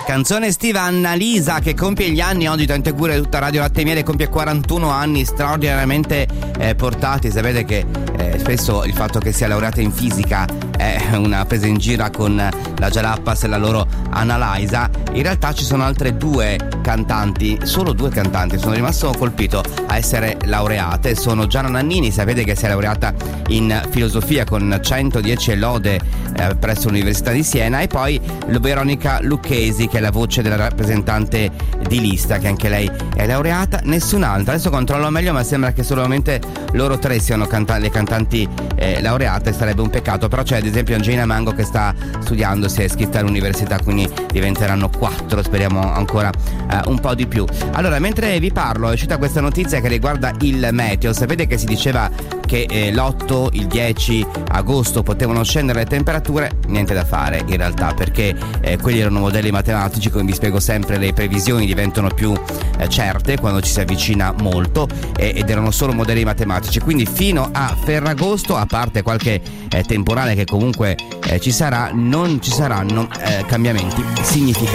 Canzone estiva, Annalisa, che compie gli anni oggi, tante cure, tutta Radio Latte e Miele compie 41 anni straordinariamente portati. Sapete che spesso il fatto che sia laureata in fisica è una presa in giro con la Jalapas e la loro Annalisa. In realtà ci sono altre due cantanti, solo due cantanti, sono rimasto colpito a essere laureate. Sono Gianna Nannini, sapete che si è laureata in filosofia con 110 lode presso l'Università di Siena, e poi Veronica Lucchesi, che è la voce della rappresentante di lista, che anche lei è laureata. Nessun'altra, adesso controllo meglio, ma sembra che solamente loro tre siano le cantanti laureate. Sarebbe un peccato, però c'è ad esempio Angelina Mango che sta studiando, si è iscritta all'università, quindi diventeranno 4, speriamo ancora un po' di più. Allora, mentre vi parlo, è uscita questa notizia che riguarda il meteo. Sapete che si diceva che l'8, il 10 agosto potevano scendere le temperature? Niente da fare in realtà, perché quelli erano modelli matematici. Come vi spiego sempre, le previsioni diventano più certe quando ci si avvicina molto, ed erano solo modelli matematici, quindi fino a Ferragosto, a parte qualche temporale che comunque ci sarà, non ci saranno cambiamenti significativi.